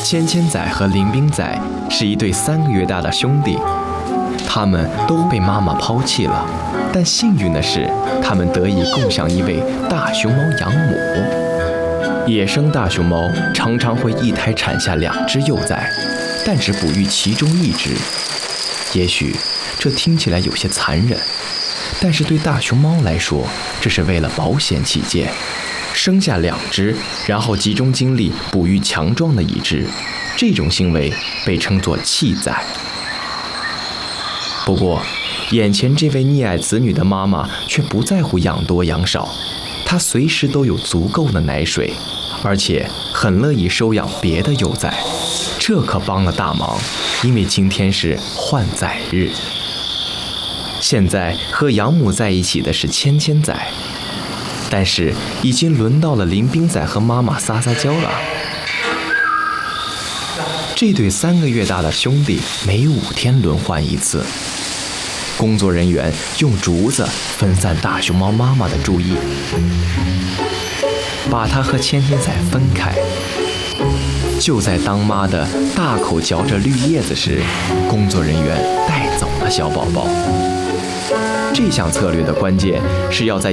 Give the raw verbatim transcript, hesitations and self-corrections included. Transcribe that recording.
芊芊仔和林冰仔是一对三个月大的兄弟，他们都被妈妈抛弃了，但幸运的是，他们得以共享一位大熊猫养母。野生大熊猫常常会一胎产下两只幼崽，但只哺育其中一只。也许这听起来有些残忍，但是对大熊猫来说，这是为了保险起见，生下两只，然后集中精力哺育强壮的一只，这种行为被称作弃崽。不过，眼前这位溺爱子女的妈妈却不在乎养多养少，她随时都有足够的奶水，而且很乐意收养别的幼崽，这可帮了大忙，因为今天是换崽日。现在和养母在一起的是芊芊仔，但是已经轮到了林冰仔和妈妈撒撒娇了。这对三个月大的兄弟每五天轮换一次。工作人员用竹子分散大熊猫妈妈的注意，把它和芊芊仔分开。就在当妈的大口嚼着绿叶子时，工作人员带走了小宝宝。这项策略的关键是要在